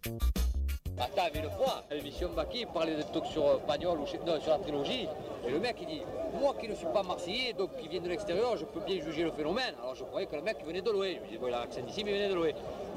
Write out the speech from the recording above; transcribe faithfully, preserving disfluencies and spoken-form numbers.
Attends, mais le fois, à l'émission Baki, il parlait de trucs sur euh, Pagnol ou chez- non, sur la trilogie. Et le mec, il dit, moi qui ne suis pas marseillais, donc qui vient de l'extérieur, je peux bien juger le phénomène. Alors je croyais que le mec venait de loin. Je me disais, bon, il a l'accent d'ici, mais il venait de loin.